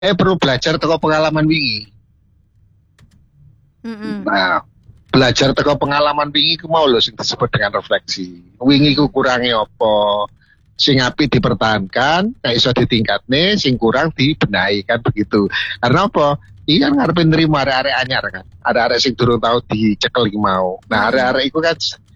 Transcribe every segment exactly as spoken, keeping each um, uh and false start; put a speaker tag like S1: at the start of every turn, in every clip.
S1: Eh perlu belajar teko pengalaman wingi.
S2: Mm-mm.
S1: Nah, belajar teko pengalaman wingi ku mau lho sing disebut dengan refleksi. Wingi ku kurangi apa? Sing apik dipertahankan, nek iso ditingkatne, sing kurang dibenahi kan begitu. Karena apa? Iki kan ngarepe nrimo arek-arek anyar kan. Arek-arek sing durung tau dicekel iki mau. Nah,
S2: Mm-mm.
S1: arek-arek iku kan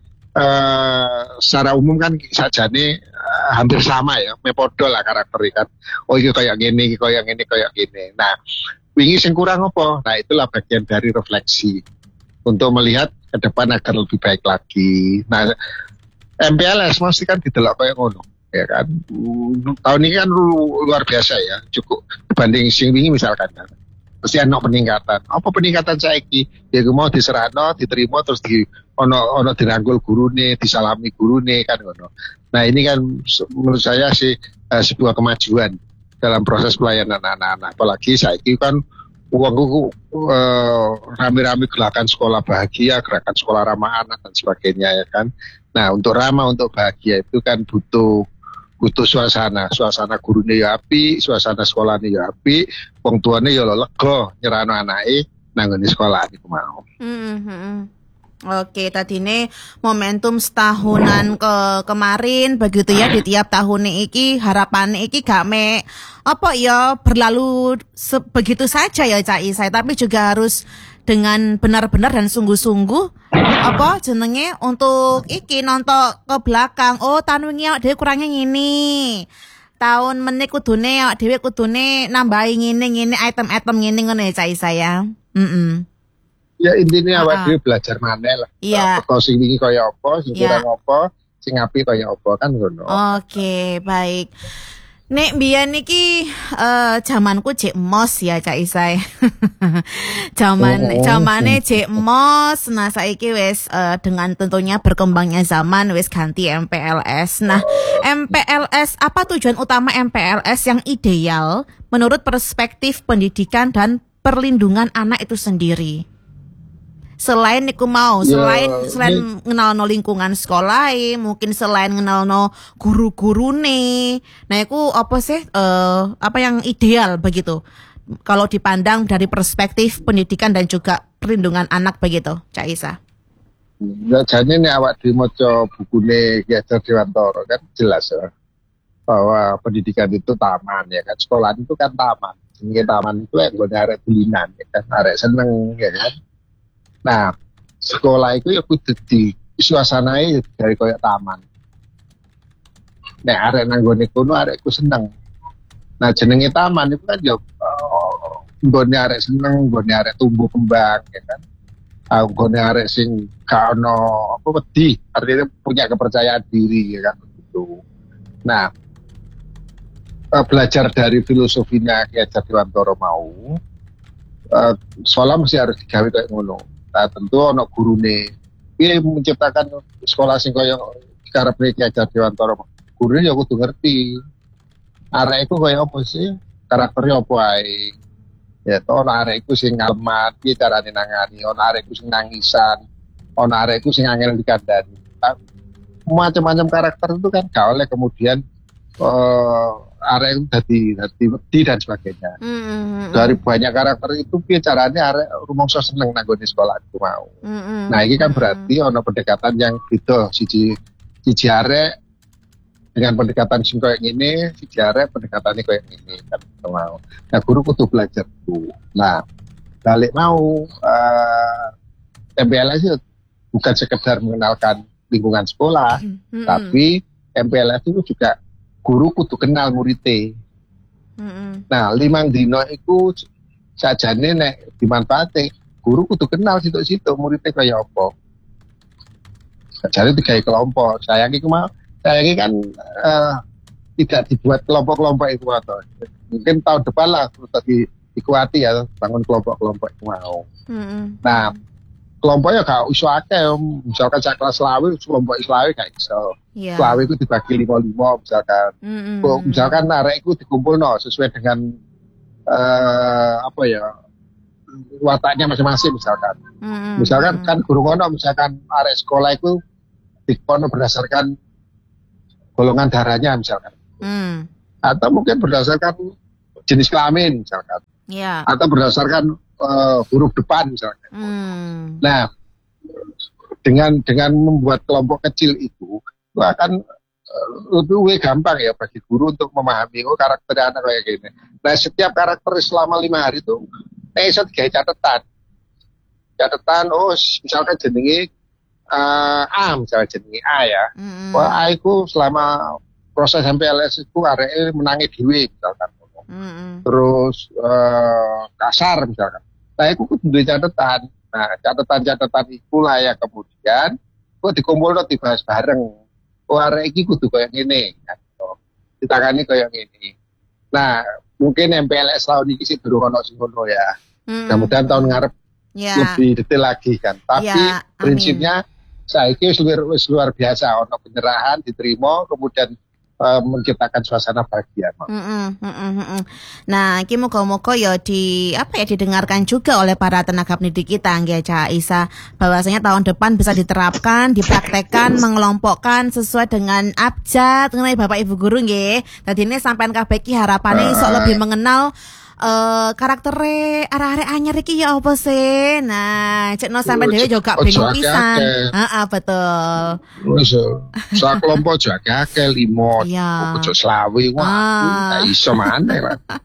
S1: eh secara umum kan sajane eh, hampir sama ya, mepodo lah karakternya kan. Oh iki kayak gini, iki kayak gini, kayak gini. Nah, wingi sing kurang apa? Nah, itulah bagian dari refleksi untuk melihat ke depan agar lebih baik lagi. Nah, M P L S mesti kan didelok kayak ngono, ya kan. Hmm, tahun ini kan lu- luar biasa ya, cukup dibanding sing wingi misalkan kan. Mesti ada peningkatan. Apa peningkatan saiki? Ya gue mau diserahno, diterima terus di ono ono dirangkul gurune, disalami gurune kan ngono. Nah, ini kan se- menurut saya sih eh, sebuah kemajuan dalam proses pelayanan anak-anak. Apalagi saiki kan uangku eh, rame-rame gerakan sekolah bahagia, gerakan sekolah ramah anak dan sebagainya ya kan. Nah, untuk ramah, untuk bahagia itu kan butuh butuh suasana, suasana gurune ya api, suasana sekolahnya ya api, wong tuane ya lega nyerahno anake nang ngene sekolah iku mau.
S2: Mm-mm. Oke, tadi ini momentum setahunan ke kemarin begitu ya di tiap tahun iki harapan iki gak me apa ya berlalu se- begitu saja ya Cak Isai, tapi juga harus dengan benar-benar dan sungguh-sungguh apa jenenge untuk iki nonton ke belakang. Oh, tahun wingi awake dhewe kurangnya ngini. Tahun meneh kudune awake dhewe kudune nambahi ngene ngene item-item ngene ngono ya Cak Isai ya. Mm-mm.
S1: Ya intinya awak
S2: Ah,
S1: dhewe belajar maneh lah.
S2: iya.
S1: Apa sing wingi kaya apa, sing kurang
S2: Ya,
S1: apa, sing apik kaya apa kan ngono.
S2: oke, baik. Nek biyen niki eh zamanku jek mos ya Cak Isai. Zaman
S1: Oh,
S2: zamane jek mos. Nah, saiki wis eh, dengan tentunya berkembangnya zaman wis ganti M P L S. Nah, M P L S apa tujuan utama M P L S yang ideal menurut perspektif pendidikan dan perlindungan anak itu sendiri? Selain niku mau,
S1: ya
S2: selain
S1: ini
S2: selain ngenalno lingkungan sekolah, mungkin selain ngenalno guru-guru nih. Nah, itu apa sih eh apa yang ideal begitu? Kalau dipandang dari perspektif pendidikan dan juga perlindungan anak begitu, Cak Isa.
S1: ya jane nek awak dhewe maca bukune Ki Hajar Dewantara kan jelas ya bahwa pendidikan itu taman ya kan. Sekolah itu kan taman. Jenenge taman itu ya nggone arek bulinan ya kan, arek seneng ya kan. Nah, sekolah itu ya kudu di suasananya dari koyo taman. Nek arek nang gone kono arekku seneng. Nah, jenenge taman itu kan ya uh, nggone arek seneng, nggone arek tumbuh kembang ya kan. Ah, nggone arek sing gak ono apa wedi, artinya punya kepercayaan diri ya kan begitu. Nah, eh, belajar dari filosofinya Ki Hajar Dewantara mau, eh, sekolah mesti harus digawe kayak ngono. Nah, tentu ono gurune. Piye menciptakan sekolah sing kaya karepe Ki Hajar Dewantara. Gurune ya kudu ngerti. Arek iku kaya apa sih? Karakternya apa ae? Ya to ono arek iku sing ngalemat, piye carane nangani, ono arek iku sing nangisan, ono arek iku sing angel dikandani. Nah, macam-macam karakter itu kan gak oleh kemudian eh arek itu jadi jadi wedi dan sebagainya. Dari
S2: Hmm.
S1: banyak karakter itu piye carane arek rumangsa seneng nang gone sekolah itu mau. Nah, ini kan berarti ono pendekatan yang beda siji siji arek dengan pendekatan sing koyo ngene, siji arek pendekatannya koyo ngene kan gitu mau. Nah, guru kudu belajar tuh. Nah, balik mau eh M P L S itu bukan sekedar mengenalkan lingkungan sekolah,
S2: Hmm.
S1: tapi M P L S itu juga guru kudu kenal muridnya.
S2: Hmm.
S1: Nah, limang dino iku sajane nek dimanfaatke, guru kudu kenal situ-situ muridnya kaya apa. Sajane digawe kelompok. Sayang iku mau, sayang kan eh, tidak dibuat kelompok-kelompok itu atau mungkin tahun depan lah tadi dikuati ya bangun kelompok-kelompok itu mau.
S2: Hmm.
S1: Nah, kelompoknya gak iso akeh, misalkan sak kelas selawe, kelompok selawe gak iso.
S2: Ya.
S1: Selawe itu dibagi lima-lima misalkan.
S2: Hmm.
S1: Kok misalkan arek itu dikumpulno sesuai dengan eh apa ya wataknya masing-masing misalkan.
S2: Hmm.
S1: Misalkan kan guru ngono misalkan arek sekolah itu dikono berdasarkan golongan darahnya misalkan.
S2: Hmm.
S1: Atau mungkin berdasarkan jenis kelamin misalkan,
S2: Ya.
S1: atau berdasarkan uh, huruf depan misalkan.
S2: Hmm.
S1: Nah, dengan dengan membuat kelompok kecil itu, itu akan uh, lebih gampang ya bagi guru untuk memahami oh karakter anak kayak gini. Nah, setiap karakter selama lima hari itu, nah iso digawe catatan. Catatan, oh misalkan jenenge uh, A, misalnya jenenge A ya.
S2: Mm-mm.
S1: Wah, A itu selama proses M P L S itu areke menangi dhewe misalkan.
S2: Mm-mm.
S1: Terus uh, kasar misalkan. Nah, itu kudu duwe catatan. Nah, catatan-catatan itu lah ya kemudian kok dikumpulno dibahas bareng. Oh, arek iki kudu koyo ngene. Ditangani koyo ngene. Nah, mungkin M P L S tahun ini sih durung ono sing ngono ya.
S2: Mm-mm.
S1: Kemudian tahun ngarep
S2: Ya.
S1: lebih detail lagi kan. Tapi
S2: Ya, amin.
S1: prinsipnya saiki wis luar, wis luar biasa ono penyerahan diterima kemudian uh, menciptakan suasana bahagia.
S2: Mm-mm, mm-mm, mm-mm. Nah, iki moga-moga ya di apa ya didengarkan juga oleh para tenaga pendidik kita nggih Cak Isa bahwasanya tahun depan bisa diterapkan, dipraktekkan, mengelompokkan sesuai dengan abjad mengenai Bapak Ibu guru nggih. Dadi ini sampean kabeh iki harapane iso lebih mengenal eh karaktere arek-arek anyar iki ya apa sih? Nah, cekno sampean dhewe juga bingung pisan. Heeh, betul.
S1: Wis sak kelompok jaga akeh limo,
S2: Iya.
S1: ojo selawe wah,
S2: Ah.
S1: gak iso maneh.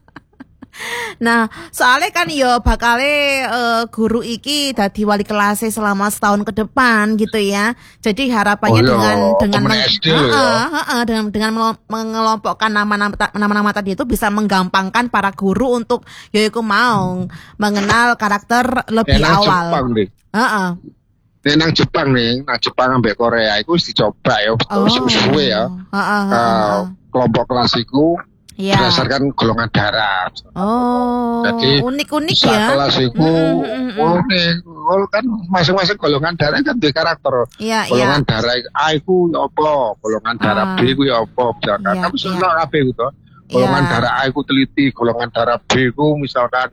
S2: Nah, soalnya kan yo bakale eh, guru iki dadi wali kelas selama setahun ke depan gitu ya. Jadi harapannya
S1: Oh, iya,
S2: dengan dengan
S1: temen
S2: meng-
S1: S D ya.
S2: Heeh, heeh, dengan dengan melo- mengelompokkan nama-nama ta- nama-nama tadi itu bisa menggampangkan para guru untuk yo iku mau mengenal karakter lebih
S1: Nang
S2: awal.
S1: Jepang nih.
S2: Heeh.
S1: Nek nang Jepang nih, nang Jepang ambek Korea iku wis dicoba ya,
S2: Oh.
S1: wis suwe ya.
S2: Heeh, heeh,
S1: Eh,
S2: heeh.
S1: kelompok kelas iku
S2: Iya.
S1: berdasarkan golongan darah.
S2: Oh,
S1: Jadi,
S2: unik-unik
S1: Sak
S2: ya.
S1: kelas iku
S2: Mm, mm, mm, mm.
S1: oh nih, oh, kan masing-masing golongan darah kan duwe karakter.
S2: Iya, iya.
S1: Golongan darah A iku ya apa, golongan darah
S2: Ah.
S1: B iku ya apa, misalkan.
S2: Iya,
S1: Tapi
S2: iya.
S1: sono kabeh gitu. Golongan
S2: Iya.
S1: darah A iku teliti, golongan darah B iku misalkan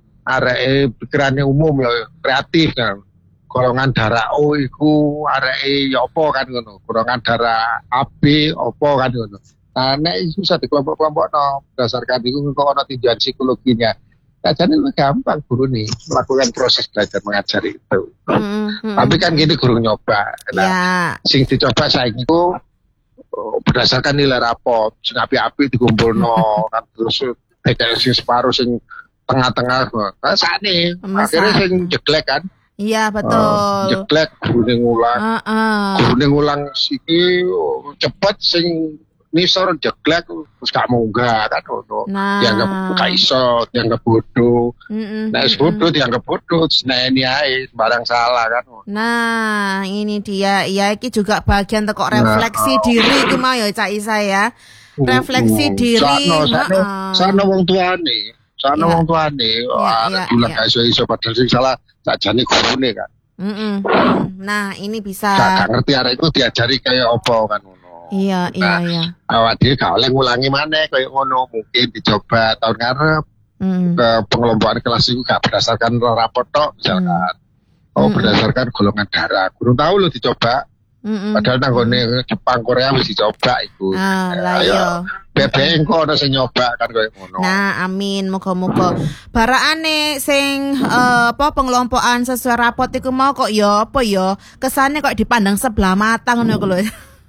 S1: areke pikirannya umum ya kreatif kan. Golongan darah O iku areke ya apa kan ngono. Golongan darah A B apa kan ngono. Nah, nek iku bisa dikelompok-kelompokno berdasarkan iku kok ana tinjauan psikologinya. Kajane lebih gampang guru nih melakukan proses belajar mengajar itu.
S2: Mm, mm,
S1: Tapi kan gini guru nyoba. Nah,
S2: ya.
S1: sing dicoba saiki ku oh, berdasarkan nilai rapot, sing api-api dikumpulno kan terus teknik sing separuh sing tengah-tengah. Nah, sakne
S2: Masa-
S1: akhirnya sing jeglek kan.
S2: Iya,
S1: Oh,
S2: betul.
S1: jeglek guru ngulang.
S2: Heeh.
S1: Guru ngulang siki oh, cepet sing nisor jeglek terus gak munggah kan ngono.
S2: Nah.
S1: Dianggap gak iso, dianggap bodoh.
S2: Mm-mm,
S1: Nah,
S2: mm-mm.
S1: bodoh dianggap bodoh, seneni ae barang salah kan.
S2: Nah, ini dia. Ya, iki juga bagian teko
S1: Nah.
S2: refleksi diri itu mau ya Cak Isa ya. Refleksi
S1: Hmm,
S2: diri.
S1: Sakno, sakno,
S2: heeh.
S1: sakno wong tuane. Sakno
S2: Iya.
S1: wong tuane. Wah,
S2: iya,
S1: bilang
S2: iya.
S1: gak iso-iso padahal sing salah sakjane gurune kan.
S2: Mm-mm, mm. Nah, ini
S1: Gak,
S2: bisa.
S1: gak ngerti arek itu diajari kayak apa kan ngono.
S2: Iya, iya,
S1: Nah,
S2: iya.
S1: awak dhewe gak oleh ngulangi maneh kayak ngono. Mungkin dicoba tahun ngarep
S2: Mm.
S1: ke pengelompokan kelas itu gak berdasarkan rapot tok misalkan. Oh,
S2: Hmm.
S1: berdasarkan golongan darah. Kurang tahu lo dicoba.
S2: Mm-mm.
S1: Padahal nang gone Jepang Korea wis dicoba iku.
S2: Ah, lah
S1: Ayo,
S2: iya.
S1: B B N kok ana sing nyoba kan koyo ngono.
S2: Nah, amin, muga-muga. Barakane sing eh, apa pengelompokan sesuai rapot iku mau kok ya apa ya kesane kok dipandang sebelah mata ngono ku lho.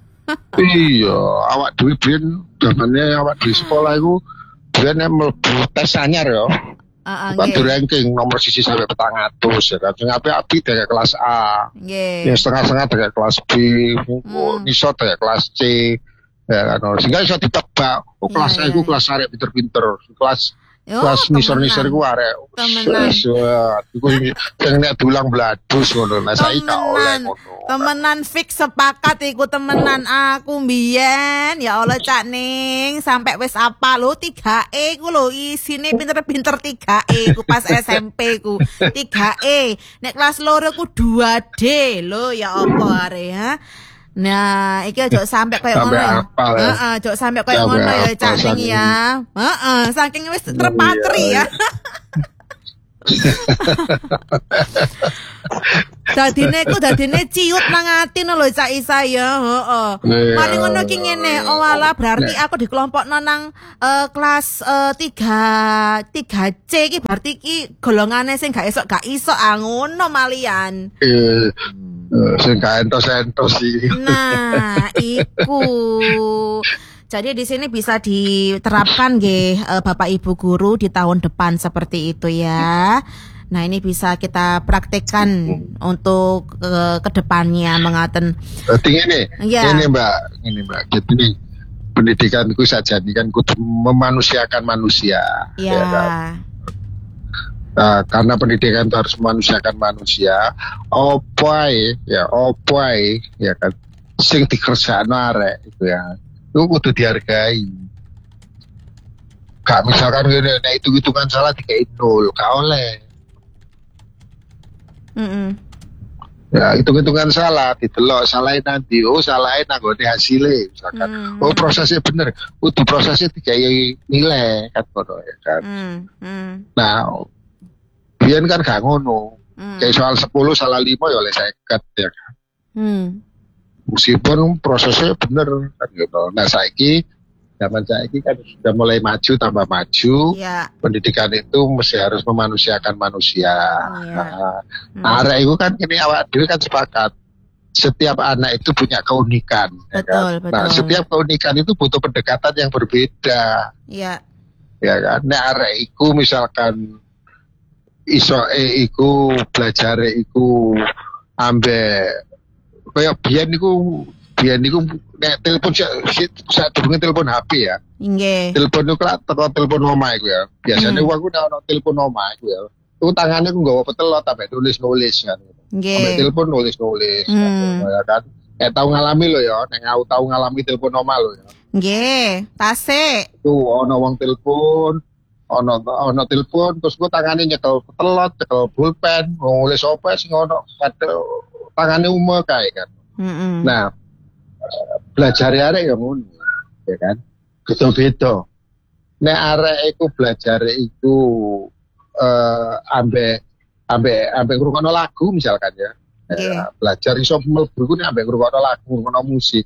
S1: Iya, awak dhewe biyen zamane awak di sekolah iku biyen mlebu tes anyar ya.
S2: Heeh,
S1: Kan di
S2: nggih.
S1: ranking nomor sisi sampai petang atus ya kan. Sing apik-apik dari kelas A,
S2: Nggih.
S1: yang setengah-setengah dari kelas B,
S2: Hmm.
S1: iso dari kelas C. Ya kan, sehingga iso ditebak. Oh, kelas
S2: Iya,
S1: A iku
S2: iya.
S1: kelas arek pinter-pinter, kelas
S2: Yo,
S1: kelas nisor-nisor
S2: temenan.
S1: iku arek.
S2: Temenan.
S1: Wes, wah, iku sing nek dulang bladus ngono. Lah saiki gak oleh
S2: Temenan.
S1: ngono.
S2: Temenan fix sepakat iku temenan aku mbiyen. Ya Allah Cak Ning, sampai wis apa lho tiga E ku lho isine pinter-pinter tiga E ku pas S M P ku. tiga E. Nek kelas loro ku dua D lho ya apa are ya. Nah, iki aja sampai koyo ngono
S1: Sampai
S2: ya.
S1: hafal ya.
S2: Heeh, aja sampai koyo
S1: Sampai
S2: ngono ya
S1: hafal
S2: Cak Ning
S1: saking-
S2: ya. Heeh, saking wis terpatri
S1: Iya,
S2: ya. Dadine ku dadine ciut nang ati lho Cak Isa ya, heeh.
S1: Iya.
S2: Mari ngono ki ngene, oh alah berarti aku dikelompokno nang eh, kelas eh, tiga tiga C ki berarti ki golongane sing gak esok gak iso ah ngono malian.
S1: Eh, eh, sing gak entos-entos sih.
S2: Nah, iku. Jadi di sini bisa diterapkan nggih eh, Bapak Ibu guru di tahun depan seperti itu ya. Nah, ini bisa kita praktekkan untuk eh, ke depannya mengaten.
S1: Berarti ini,
S2: Iya.
S1: ini Mbak, ini Mbak. Jadi nih pendidikanku saja ini kan kudu memanusiakan manusia.
S2: Ya.
S1: kan? Nah, karena pendidikan itu harus memanusiakan manusia. Opai, ya opai, ya kan. Sing dikerjakno arek itu ya. Itu kudu dihargai. Gak misalkan gini, nah hitung-hitungan salah dikai nol, gak oleh.
S2: Mm-mm.
S1: Ya hitung-hitungan salah, didelok salahin nanti, oh salahin anggone hasilnya, misalkan.
S2: Mm.
S1: Oh prosesnya bener, kudu prosesnya dikai nilai kan ngono ya kan.
S2: Mm. Mm.
S1: Nah, biyen kan gak ngono.
S2: Mm.
S1: Kayak soal sepuluh salah lima ya oleh seket ya kan.
S2: Mm.
S1: Meskipun prosesnya bener kan gitu. Nah saiki zaman saiki kan sudah mulai maju tambah maju.
S2: Ya.
S1: Pendidikan itu mesti harus memanusiakan manusia.
S2: Iya.
S1: Nah,
S2: Mm.
S1: arek itu kan ini awak dhewe kan sepakat. Setiap anak itu punya keunikan. ya
S2: Betul,
S1: kan? Nah
S2: betul.
S1: setiap keunikan itu butuh pendekatan yang berbeda.
S2: Ya.
S1: Ya kan. Nah arek iku misalkan iso e iku belajar iku ambek kayak biyen niku biyen niku nek telepon sak durunge telepon H P ya.
S2: Nggih.
S1: Telepon niku lak teko telepon omah iku ya. Biasane
S2: Hmm.
S1: wong ku nek ono telepon omah iku ya. Iku tangane ku nggawa petelot sampe nulis-nulis kan. Sampe
S2: Nggih.
S1: telepon nulis-nulis
S2: Hmm.
S1: ya kan. Eh tau ngalami lho ya, nek aku tau ngalami telepon omah lho ya.
S2: Nggih. Tasik.
S1: Tuh ono wong telepon, ono ono telepon terus ku tangane nyekel petelot, nyekel pulpen, nulis apa sing ono pada tangane umur kae kan.
S2: Mm-mm.
S1: Nah, belajar arek ya ngono, ya kan? Beda-beda. Nek arek iku belajar iku eh ambek ambek ambek ngrungokno lagu misalkan ya.
S2: Nggih.
S1: Eh, belajar iso mlebu ku nek ambek ngrungokno lagu, ngrungokno musik.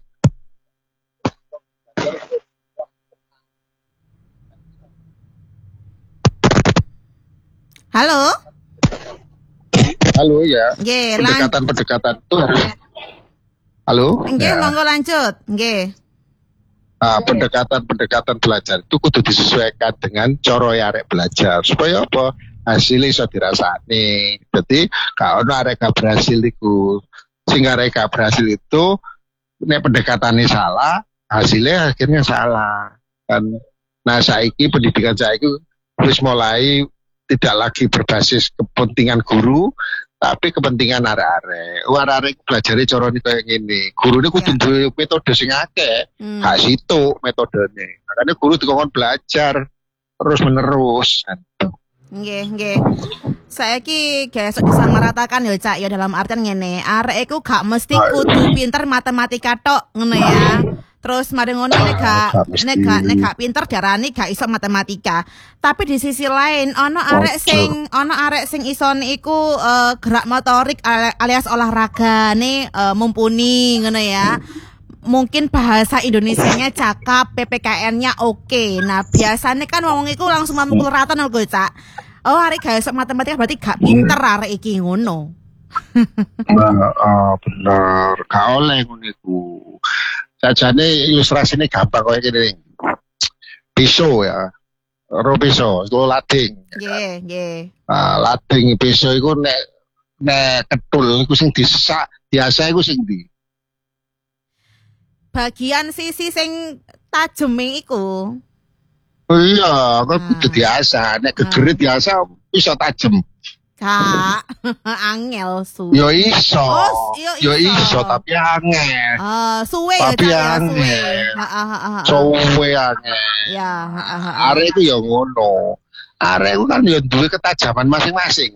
S2: Halo?
S1: Halo ya.
S2: Nggih, lan.
S1: Pendekatan-pendekatan itu harus Halo?
S2: Nggih,
S1: Ya.
S2: monggo lanjut. Nggih.
S1: Nah, pendekatan-pendekatan belajar itu kudu disesuaikan dengan cara arek belajar supaya apa hasilnya iso dirasani. Jadi kalau arek gak berhasil iku sing arek gak berhasil itu nek pendekatannya salah, hasilnya akhirnya salah. Kan nah saiki pendidikan saiki wis mulai tidak lagi berbasis kepentingan guru tapi kepentingan arek-arek. Wah arek belajare carane kaya ngene. Gurune kudu
S2: Ya.
S1: duwe metode sing akeh.
S2: Hmm.
S1: Gak situ metodenya. Makanya guru dikongkon belajar terus menerus.
S2: Nggih, nggih. Saiki gesok disamaratakan ya Cak ya dalam artian ngene, arek iku gak mesti kudu pinter matematika tok ngono ya. Terus mari ngono nek gak
S1: Gak mesti.
S2: nek gak nek gak pinter darani gak iso matematika. Tapi di sisi lain ono arek
S1: Ojo.
S2: sing ono arek sing isone iku eh, gerak motorik ali- alias olahragane eh, mumpuni ngono ya. Mungkin bahasa Indonesianya cakap, P P K N-nya oke. Nah, biasanya kan wong iku langsung mamukul rata nang gue, Cak. Oh, arek gak iso matematika berarti gak pinter arek iki ngono.
S1: Nah, ah, bener. Gak oleh ngono iku. Sajane ilustrasine gampang koyo ngene. Pisau ya. Ro pisau, itu lading.
S2: Nggih, nggih.
S1: Ah, lading pisau iku nek nek ketul iku sing disesak, biasa iku sing ndi?
S2: Bagian sisi sing tajem iku.
S1: Oh iya, kan
S2: Hmm.
S1: kudu biasa. Nek gegerit biasa iso tajem.
S2: Kak, angel su.
S1: Yo iso.
S2: Oh, yo
S1: Yo
S2: iso.
S1: iso tapi angel.
S2: Eh, suwe ya,
S1: Tapi
S2: Cak ya,
S1: angel.
S2: suwe. Heeh, heeh, heeh.
S1: Cowe angel.
S2: Ya, heeh, heeh.
S1: Arek itu ya ngono. Arek itu kan ya duwe ketajaman masing-masing.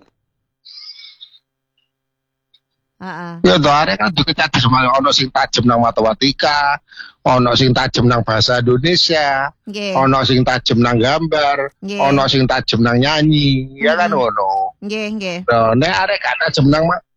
S2: Heeh.
S1: Ya to arek kan duwe ketajaman ono sing tajem nang matematika, ono sing tajem nang bahasa Indonesia,
S2: Nggih.
S1: ono sing tajem nang gambar,
S2: Nggih.
S1: ono sing tajem nang nyanyi, ya kan
S2: Hmm.
S1: ngono.
S2: Nggih, nggih.
S1: Nah, nek arek gak tajem nang ma-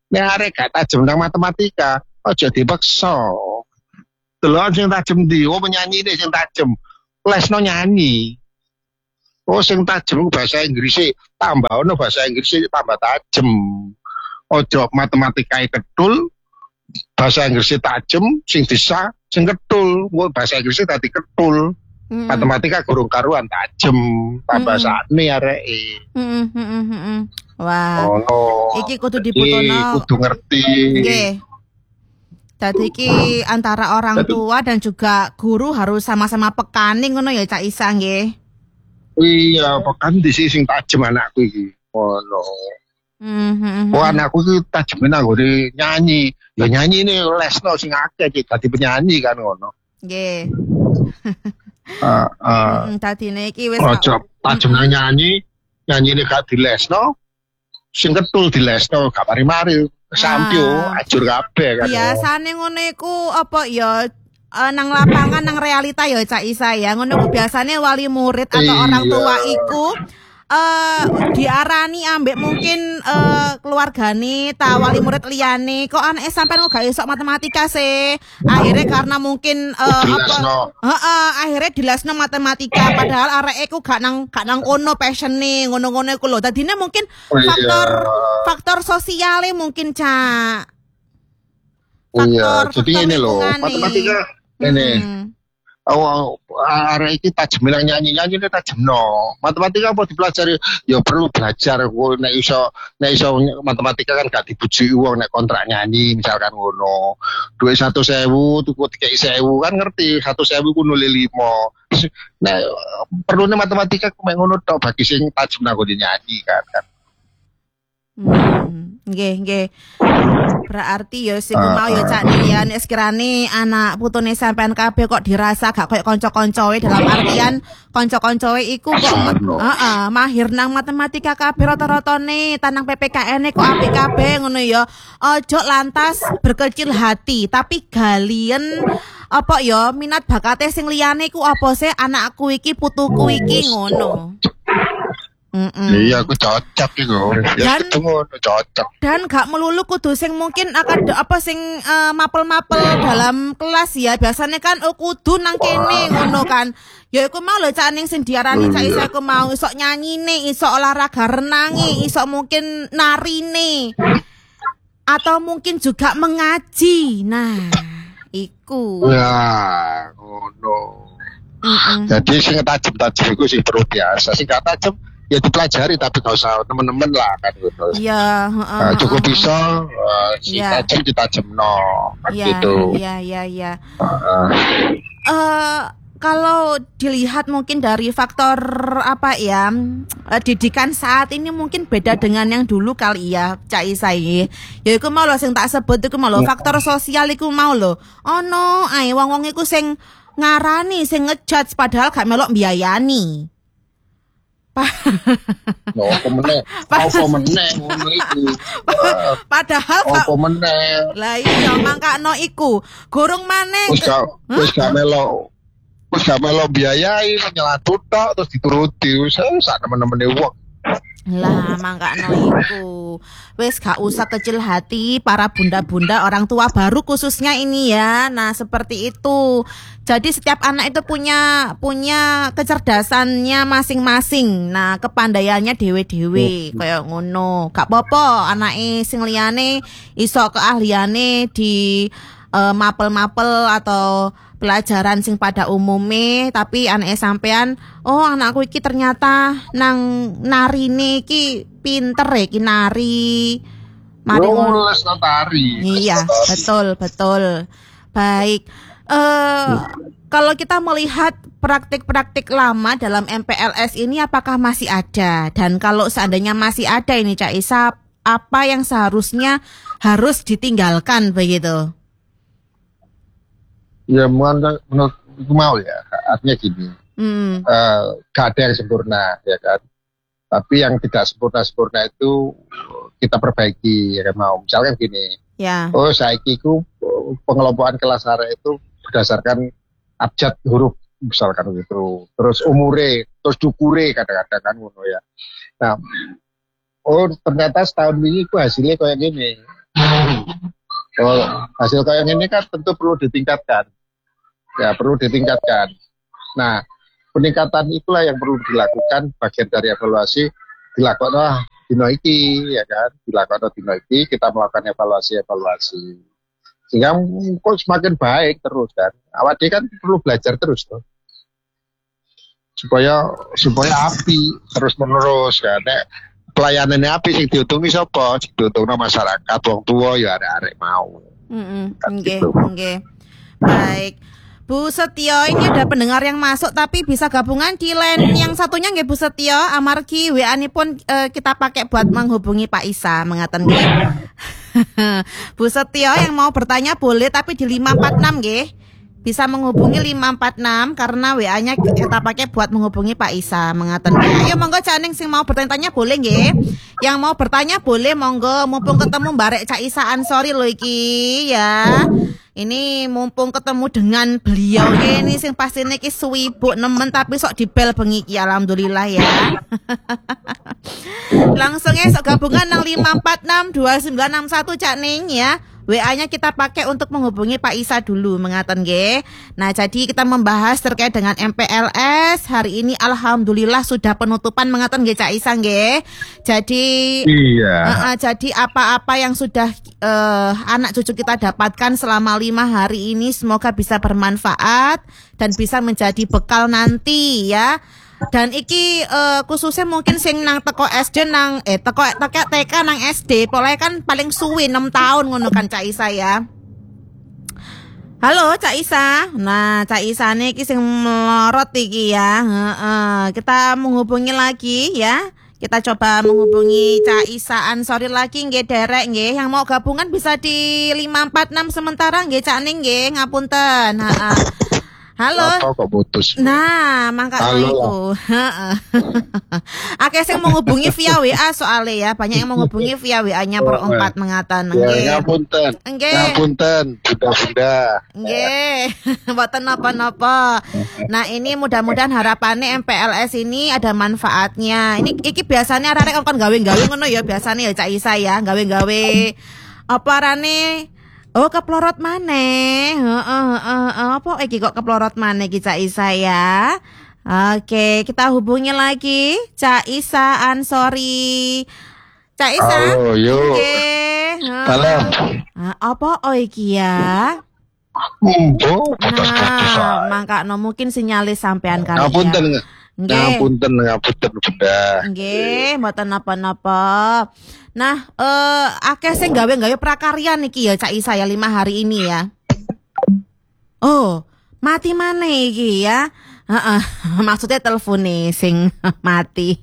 S1: Nek arek gak tajem nang matematika, aja dipaksa. Delok sing tajem ndi, oh penyanyi ini sing tajem. Lesno nyanyi. Oh sing tajem bahasa Inggris tambah ono bahasa Inggris tambah tajem. Ojo matematika ketul, bahasa Inggris tajem, sing bisa, sing ketul. Wah bahasa Inggris tadi ketul. Mm. Matematika gurung karuan tajem, tambah mm. sakne areke.
S2: Heeh heeh heeh. Wah.
S1: Oh, no.
S2: Iki kudu diputono.
S1: Kudu ngerti.
S2: Nggih. Dadi iki antara orang Dadi, tua dan juga guru harus sama-sama pekani ngono ya Cak Isa nggih.
S1: Iya, pekan di sing tajem anakku iki. Oh no. Mm-hmm. Oh anakku iki tajem nang ngene nyanyi. Ya nyanyi ini lesno sing akeh iki dadi penyanyi kan ngono.
S2: Nggih.
S1: Ah, ah.
S2: Dadine iki wis
S1: ojo tajem nang nyanyi, nyanyine gak dilesno. Sing ketul dilesno gak mari-mari. Sampyo ajur kabeh kan.
S2: Biasane ngono iku apa ya uh, nang lapangan nang realita ya Cak Isa ya. Ngono ku biasane wali murid atau iya. orang tua iku uh, diarani ambek mungkin uh, keluargane ta wali murid liyane kok anake sampean kok gak iso matematika sih. Akhirnya karena mungkin uh, apa heeh uh, akhirnya dilesno matematika padahal areke ku gak nang gak nang kono passione ngono-ngono iku lho. Dadine mungkin faktor oh, iya. faktor sosiale mungkin Cak.
S1: Faktor, iya, jadi ini loh matematika ini. Hmm. Oh, arek iki tajem nang nyanyi-nyanyi nek tajemno. Matematika apa dipelajari? Ya perlu belajar nek iso nek iso matematika kan gak dibujuki wong nek kontrak nyanyi misalkan ngono. Duit seratus ribu tuku tiga ribu kan ngerti seratus ribu ku nol lima. Nek perlune matematika ku mek ngono tok bagi sing tajem nang nyanyi kan kan.
S2: Hmm, nggih nggih. Berarti ya sing uh, mau ya Cak Nian nek sekirane anak putune sampean kabeh kok dirasa gak koyo kanca-kancoe dalam artian kanca-kancoe iku kok heeh uh, uh, mahir nang matematika kabeh rata-ratane tanang P P K N kok apik kabeh ngono ya. Ojo lantas berkecil hati tapi galien apa ya minat bakate sing liyane ku apa sih anakku iki putuku iki ngono.
S1: Mm-mm. Iya aku cocok gitu ya ketemu cocok
S2: dan gak melulu kudu sing mungkin akan apa sing uh, mapel-mapel dalam kelas ya biasanya kan oh kudu nang kene ngono kan ya aku mau lho Cak ning sing diarani Cak Isa aku mau isok nyanyine isok olahraga renange isok mungkin narine atau mungkin juga mengaji nah iku
S1: ya ngono no. Jadi sing tajem-tajem iku sing perlu biasa sing gak tajem ya dipelajari tapi gak usah temen-temen lah kan gitu.
S2: Iya, uh,
S1: uh, cukup bisa uh, si yeah. tajam ditajemno kan yeah, gitu.
S2: Iya, iya, iya. Eh kalau dilihat mungkin dari faktor apa ya uh, didikan saat ini mungkin beda dengan yang dulu kali ya Cak Isa iki. Ya iku mau lho sing tak sebut iku mau lho faktor sosial iku mau lho. Ono ae wong-wong iku sing ngarani sing ngejudge padahal gak melok mbiayani.
S1: No, apa meneh? Apa meneh ngono iku.
S2: Padahal
S1: apa meneh?
S2: Lah iya mangkano iku. Gurung maneh
S1: wis gak wis gak melo. Wis gak melo biayai nyelatut tok terus dituruti wis sak temen-temene wong.
S2: Lah mangkano iku. Wis gak usah kecil hati para bunda-bunda orang tua baru khususnya ini ya. Nah, seperti itu. Jadi setiap anak itu punya punya kecerdasannya masing-masing. Nah, kepandaiannya dewe-dewe kayak ngono. Gak apa-apa anake sing liyane iso keahliane di uh, mapel-mapel atau pelajaran sing pada umume tapi anake sampean oh anakku iki ternyata nang narine iki pinter ya iki nari.
S1: Mari ngono les tari.
S2: Iya, betul, betul. Baik. Eh uh, kalau kita melihat praktik-praktik lama dalam M P L S ini apakah masih ada? Dan kalau seandainya masih ada ini Cak Isa, apa yang seharusnya harus ditinggalkan begitu?
S1: Ya menurut menurutku mau ya, artinya gini, hmm. uh, gak ada yang sempurna ya kan. Tapi yang tidak sempurna-sempurna itu kita perbaiki ya kan mau. Misalkan gini, ya. Oh saiki ku pengelompokan kelas arek itu berdasarkan abjad huruf misalkan gitu. Terus umure, terus dukure kadang-kadang kan ngono ya. Nah, oh ternyata setahun ini ku hasilnya kayak gini. Oh, hasil kayak ini kan tentu perlu ditingkatkan. Ya, perlu ditingkatkan. Nah, peningkatan itulah yang perlu dilakukan, bagian dari evaluasi dilakukan dino iki, ya kan? Dilakukan dino iki, kita melakukan evaluasi-evaluasi. Sehingga kok semakin baik terus kan. Awak dia kan perlu belajar terus tuh. Supaya supaya api terus menerus kan. Nek pelayanannya api sing diutungi sapa? Sing diutungno masyarakat, wong tua ya arek-arek mau.
S2: Heeh, nggih, nggih. Baik. Bu Setio, ini ada pendengar yang masuk tapi bisa gabungan di line yang satunya nggih Bu Setio, amargi W A-nipun uh, kita pakai buat menghubungi Pak Isa, mengaten nggih. Bu Setio yang mau bertanya boleh tapi di lima empat enam nggih. Bisa menghubungi lima empat enam karena W A-nya kita pakai buat menghubungi Pak Isa, mengaten nggih. Ayo monggo Caning sing mau bertanya boleh nggih. Yang mau bertanya boleh monggo, mumpung ketemu Barek Cak Isa Ansori lho iki ya. Ini mumpung ketemu dengan beliau ini sing pasti niki suwibuk nemen tapi sok dibel bengi iki alhamdulillah ya. Langsung ya sok gabungan nang lima empat enam dua sembilan enam satu Cak Ning ya. W A-nya kita pakai untuk menghubungi Pak Isa dulu, mengaten nggih. Nah, jadi kita membahas terkait dengan M P L S. Hari ini alhamdulillah sudah penutupan, mengaten nggih Cak Isa nggih. Jadi
S1: iya.
S2: Uh, uh, jadi apa-apa yang sudah uh, anak cucu kita dapatkan selama lima hari ini semoga bisa bermanfaat dan bisa menjadi bekal nanti ya. Dan iki uh, khususnya mungkin sing nang teko S D nang eh teko teko T K nang S D, pokoknya kan paling suwi enam tahun ngono kan Cak Isa ya. Halo Cak Isa. Nah, Cak Isa nih iki sing melorot iki ya. Heeh, kita menghubungi lagi ya. Kita coba menghubungi Cak Isa Ansori lagi nggih derek nggih. Yang mau gabungan bisa di lima empat enam sementara nggih Cak Ning nggih, ngapunten. Heeh. Halo.
S1: Apa kok putus?
S2: Nah, makanya itu. Akeh sing menghubungi via W A soalnya ya, banyak yang menghubungi via W A-nya per empat mengatan. Nggih.
S1: Ya, ngapunten.
S2: Nggih.
S1: Ngapunten, bunda-bunda.
S2: Nggih. Mboten napa-napa. Nah, ini mudah-mudahan harapannya M P L S ini ada manfaatnya. Ini iki biasanya arek kon gawe-gawe ngono ya biasanya ya Cak Isa ya, gawe-gawe apa rane. Oh, keplorot maneh. Heeh, heeh, apa iki kok keplorot maneh iki Cak Isa ya? Oke, kita hubungi lagi Cak Isa Ansori. Cak Isa.
S1: Halo, yuk.
S2: Oke.
S1: Halo.
S2: Ah, apa oh iki ya?
S1: Oh, putus-putus.
S2: Nah, mangkakno mungkin sinyalis sampean kali
S1: Ngapunten.
S2: ya. Nggih.
S1: Ngapunten, ngapunten bunda.
S2: Nggih, mboten napa-napa. Nah, eh akeh sing gawe-gawe prakarya niki ya Cak Isa ya lima hari ini ya. Oh, mati maneh iki ya. Heeh, maksudnya telepon nih sing mati.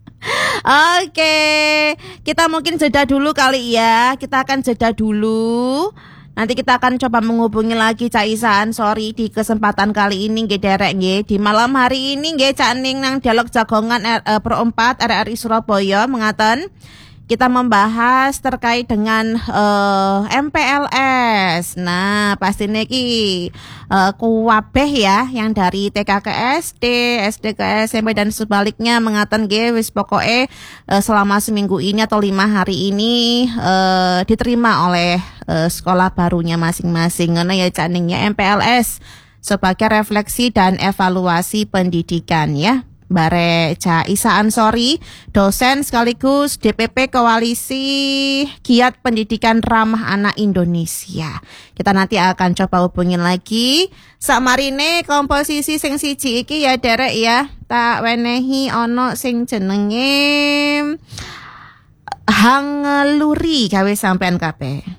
S2: Oke, kita mungkin jeda dulu kali ya. Kita akan jeda dulu. Nanti kita akan coba menghubungi lagi Cak Isa Ansori di kesempatan kali ini nggih derek nggih. Di malam hari ini nggih Cak Ning nang dialog jagongan uh, Pro empat R R I Surabaya mengaten kita membahas terkait dengan uh, M P L S. Nah, pastinya ki uh, kuwabeh ya yang dari T K ke S D, S D ke S M P dan sebaliknya mengaten nggih wis pokoke uh, selama seminggu ini atau lima hari ini uh, diterima oleh uh, sekolah barunya masing-masing. Ngono ya Cak Ning ya M P L S sebagai refleksi dan evaluasi pendidikan ya. Bare Cak Isa Ansori, dosen sekaligus D P P Koalisi Giat Pendidikan Ramah Anak Indonesia. Kita nanti akan coba hubungin lagi. Sakmarine komposisi sing siji iki ya derek ya. Tak wenehi ono sing jenenge Hangeluri gawe sampean kabeh.